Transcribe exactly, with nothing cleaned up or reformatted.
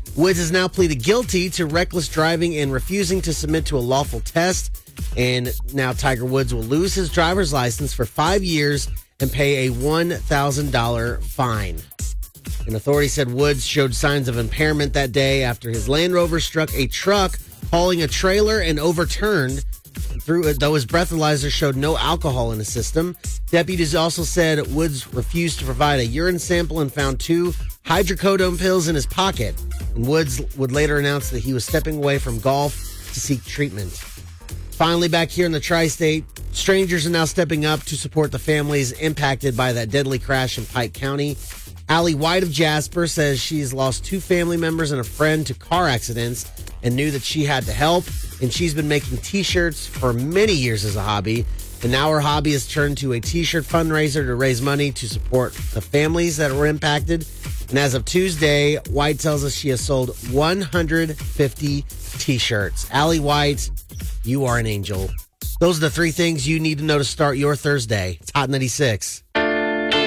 Woods has now pleaded guilty to reckless driving and refusing to submit to a lawful test. And now Tiger Woods will lose his driver's license for five years and pay a one thousand dollars fine. An authority said Woods showed signs of impairment that day after his Land Rover struck a truck hauling a trailer and overturned. Through it, though his breathalyzer showed no alcohol in his system. Deputies also said Woods refused to provide a urine sample and found two hydrocodone pills in his pocket. And Woods would later announce that he was stepping away from golf to seek treatment. Finally, back here in the tri-state, strangers are now stepping up to support the families impacted by that deadly crash in Pike County. Allie White of Jasper says she's lost two family members and a friend to car accidents and knew that she had to help. And she's been making T-shirts for many years as a hobby. And now her hobby has turned to a T-shirt fundraiser to raise money to support the families that were impacted. And as of Tuesday, White tells us she has sold one hundred fifty T-shirts. Allie White, you are an angel. Those are the three things you need to know to start your Thursday. It's Hot ninety-six.